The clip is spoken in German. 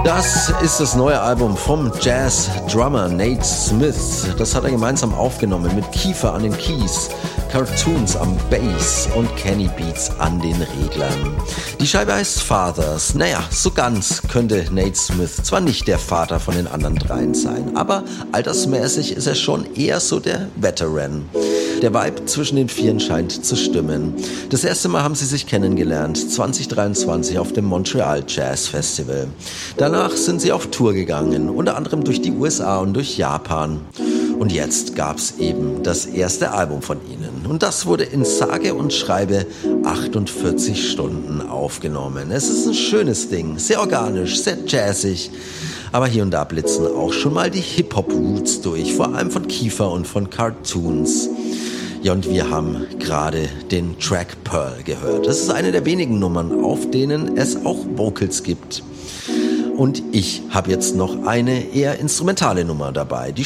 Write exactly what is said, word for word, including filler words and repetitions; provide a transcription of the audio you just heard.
Das ist das neue Album vom Jazz-Drummer Nate Smith. Das hat er gemeinsam aufgenommen mit Kiefer an den Keys, Cartoons am Bass und Kenny Beats an den Reglern. Die Scheibe heißt Fathers. Naja, so ganz könnte Nate Smith zwar nicht der Vater von den anderen dreien sein, aber altersmäßig ist er schon eher so der Veteran. Der Vibe zwischen den Vieren scheint zu stimmen. Das erste Mal haben sie sich kennengelernt, zwanzig dreiundzwanzig auf dem Montreal Jazz Festival. Danach sind sie auf Tour gegangen, unter anderem durch die U S A und durch Japan. Und jetzt gab's eben das erste Album von ihnen. Und das wurde in sage und schreibe achtundvierzig Stunden aufgenommen. Es ist ein schönes Ding, sehr organisch, sehr jazzig. Aber hier und da blitzen auch schon mal die Hip-Hop-Roots durch, vor allem von Kiefer und von Cartoons. Ja, und wir haben gerade den Track Pearl gehört. Das ist eine der wenigen Nummern, auf denen es auch Vocals gibt. Und ich habe jetzt noch eine eher instrumentale Nummer dabei. Die